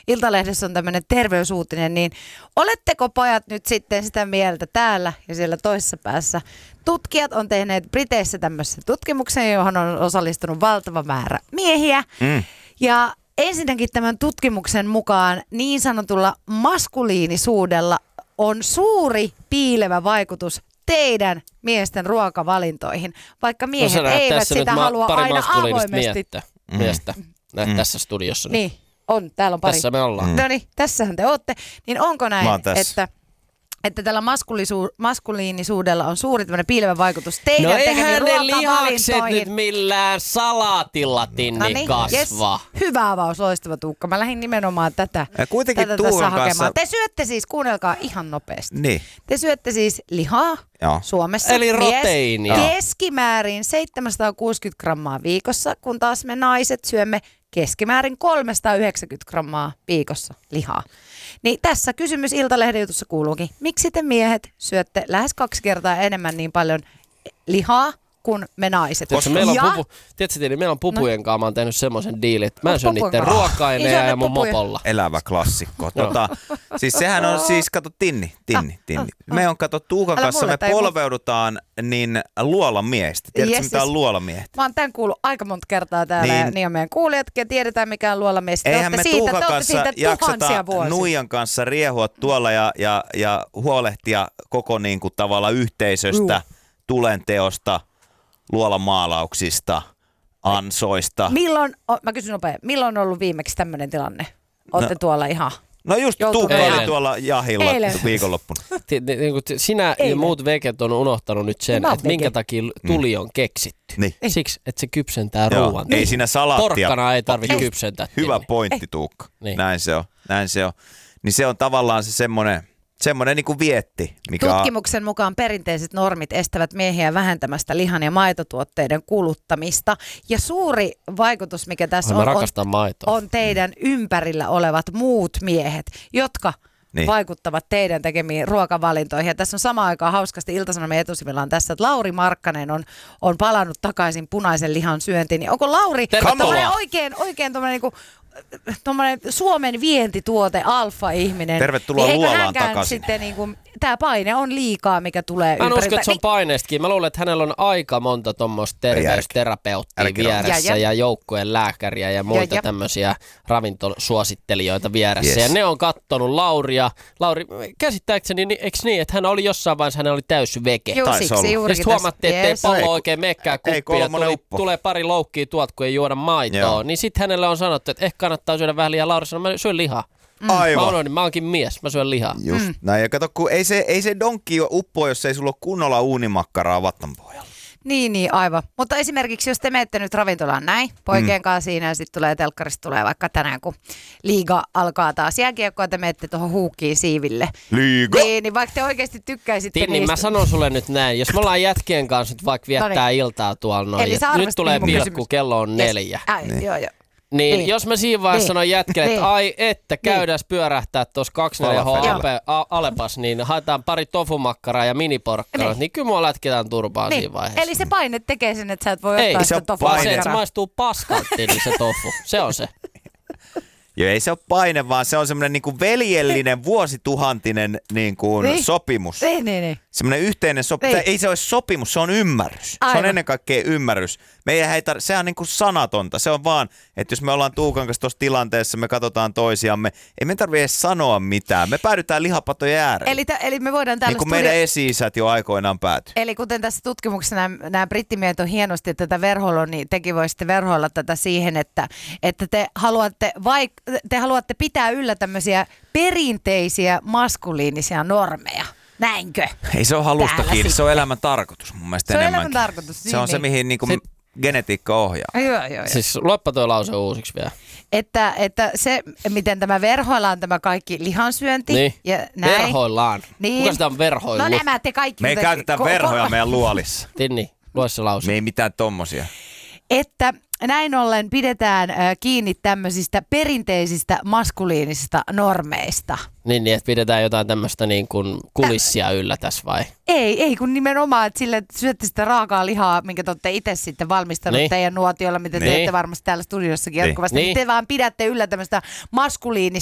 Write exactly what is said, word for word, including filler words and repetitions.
Iltalehdessä on tämmöinen terveysuutinen, niin oletteko pojat nyt sitten sitä mieltä täällä ja siellä toisessa päässä? Tutkijat on tehneet Briteissä tämmöisen tutkimuksen, johon on osallistunut valtava määrä miehiä. Mm. Ja ensinnäkin tämän tutkimuksen mukaan niin sanotulla maskuliinisuudella on suuri piilevä vaikutus teidän miesten ruokavalintoihin, vaikka miehet no, eivät sitä halua aina avoimesti. Miestä, mm. miestä mm. tässä studiossa. Niin. niin, on. Täällä on pari. Tässä me ollaan. Mm. No niin, tässähän te olette. Niin onko näin, että... että tällä maskulisu- maskuliinisuudella on suuri tämmöinen piilevä vaikutus teidän no tekemiin ruokavalintoihin. No eihän ne lihakset nyt millään salaatilla tinni no niin, kasva. Yes. Hyvä avaus, loistava Tuukka. Mä lähdin nimenomaan tätä, ja kuitenkin tätä tässä hakemaan. Kanssa... Te syötte siis, kuunnelkaa ihan nopeasti. Niin. Te syötte siis lihaa Joo. Suomessa. Eli proteiinia. Keskimäärin seitsemänsataakuusikymmentä grammaa viikossa, kun taas me naiset syömme keskimäärin kolmesataayhdeksänkymmentä grammaa viikossa lihaa. Niin tässä kysymys Iltalehden jutussa kuuluukin. Miksi te miehet syötte lähes kaksi kertaa enemmän niin paljon lihaa kuin me naiset? Koska meillä on, ja... pupu, tiedätkö, niin meillä on pupujen no. kanssa, mä oon tehnyt semmoisen diilin, että mä syön niiden ruoka-aineja ja mun pupuja. Mopolla. Elävä klassikko. Tota, siis sehän on siis, kato, tinni, tinni, tinni. Me on, kato, Tuukan Älä kanssa, me polveudutaan niin luolan miehistä. Tiedätkö, yes, mitä on luolamiehet? Mä oon tämän kuullut aika monta kertaa täällä, niin, ja niin on meidän kuulijatkin, ja tiedetään mikä on luolamies. Eihän me siitä, Tuukan kanssa jakseta vuosia. Nuijan kanssa riehua tuolla ja, ja, ja huolehtia koko niin kuin, tavalla yhteisöstä, uh. tulenteosta, luolamaalauksista, ansoista. Milloin, mä kysyn nopea, milloin on ollut viimeksi tämmöinen tilanne? Olette no, tuolla ihan... No just Tuukka oli tuolla jahilla eilen. Viikonloppuna. Sinä eilen. Ja muut veket on unohtanut nyt sen, että minkä takia tuli on keksitty. Niin. Siksi, että se kypsentää ruoan. Ei siinä salaattia. Porkkana ei tarvitse kypsentää. Hyvä pointti, Tuukka. Niin. Näin se on. Näin se on. Niin se on tavallaan se semmoinen... Semmoinen niin kuin vietti. Mikä Tutkimuksen mukaan perinteiset normit estävät miehiä vähentämästä lihan ja maitotuotteiden kuluttamista. Ja suuri vaikutus, mikä tässä on, on, on teidän ympärillä olevat muut miehet, jotka niin. vaikuttavat teidän tekemiin ruokavalintoihin. Ja tässä on samaan aikaan hauskasti Ilta-Sanomien etusivilla on tässä, että Lauri Markkanen on, on palannut takaisin punaisen lihan syöntiin. Niin onko Lauri oikein, oikein tommoinen niinku tuommoinen Suomen vientituote, alfa-ihminen. Tervetuloa niin luolaan takaisin. Sitten niin kuin, tämä paine on liikaa, mikä tulee ympäriltä. Mä en usko, että se on niin. paineestakin. Mä luulen, että hänellä on aika monta tuommoista terveysterapeuttia vieressä ja, ja. ja joukkueen lääkäriä ja muita ja, ja. tämmöisiä ravintosuosittelijoita vieressä. Yes. Ja ne on kattonut Lauria. Lauri, käsittääkseni, niin, eikö niin, että hän oli jossain vaiheessa, hän oli täys veke. Joo, siksi juurikin. Ja sitten huomattiin, että yes. ei pallo oikein mekkää kuppia. Tuli, tulee pari loukkia tuolta, kun ei juoda maitoa. Joo. Niin sitten hänelle on sanottu, että ehkä kannattaa syödä vähän lihaa. Lauri sanoi, mä syön lihaa. Mm. Aivan. Mä, unohdin, mä oonkin mies, mä syön lihaa. Just mm. näin. Ja kato, kun ei se, ei se donkki uppoa, jos ei sulla ole kunnolla uunimakkaraa vattan pohjalla. Niin, niin, aivan. Mutta esimerkiksi jos te menette nyt ravintolaan näin, poikien mm. kanssa siinä ja sitten tulee telkkarista tulee vaikka tänään, kun liiga alkaa taas jääkiekkoa, te menette tuohon huukkiin siiville. Liiga? Niin, niin vaikka te oikeasti tykkäisitte Tinni, niistä. Mä sanon sulle nyt näin, jos me ollaan jätkien kanssa nyt vaikka viettää Noniin. iltaa tuolla noin, nyt tulee pilkku, kello on neljä. Yes. Ai, niin. Joo, joo. Niin, niin, jos mä siinä vaiheessa niin. sanon jätkelle, että niin. ai että käydäs niin. pyörähtää tuossa kaksikymmentäneljä H Alepas, niin haetaan pari tofumakkaraa ja miniporkkaraa, niin. niin kyllä mua lätketään turpaan niin. siinä vaiheessa. Eli se paine tekee sen, että sä et voi ei, ottaa sitä tofumakkaraa. Ei, se, että se maistuu paskalti, niin se tofu. Se on se. Joo, ei se ole paine, vaan se on semmoinen niinku veljellinen vuosituhantinen niinku niin. sopimus. Niin, niin, niin. Semmoinen yhteinen sopimus. Niin. Ei se ole sopimus, se on ymmärrys. Aivan. Se on ennen kaikkea ymmärrys. Meidän ei tar- sehän on niinku sanatonta. Se on vaan, että jos me ollaan Tuukan kanssa tuossa tilanteessa, me katsotaan toisiamme, ei me tarvitse edes sanoa mitään. Me päädytään lihapatojen äärelle. Eli, t- eli me voidaan täällä niin kuin studio... meidän esi-isät jo aikoinaan päätyi. Eli kuten tässä tutkimuksessa nämä, nämä brittimiehet on hienosti tätä verhoilua, niin tekin voisitte verhoilla tätä siihen, että, että te, haluatte vaik- te haluatte pitää yllä tämmöisiä perinteisiä maskuliinisia normeja. Näinkö? Ei se ole halusta kiinni, se on elämän tarkoitus mun mielestä se enemmänkin. Se on elämän tarkoitus. Niin, se on niin. se, mihin niinku Sit... genetiikka ohjaa. Joo, joo, joo. Siis luoppa tuo lause uusiksi vielä. Että, että se, miten tämä verhoillaan, tämä kaikki lihansyönti. Niin. Ja näin. Verhoillaan. Niin. Kuka sitä on verhoillut? No nämä te kaikki. Me ei käytetä ko- verhoja ko- meidän luolissa. Tinni, lue se lause. Me ei mitään tommosia. Että näin ollen pidetään äh, kiinni tämmöisistä perinteisistä maskuliinisista normeista. Niin, niin, että pidetään jotain tämmöistä niin kuin kulissia Tä... yllä tässä vai? Ei, ei kun nimenomaan, että sille että syötte sitä raakaa lihaa, minkä te olette itse sitten valmistanut niin. teidän nuotiolla, mitä niin. teette varmasti täällä studiossakin jatkuvasti. Niin. Niin te vaan pidätte yllä tämmöistä maskuliinista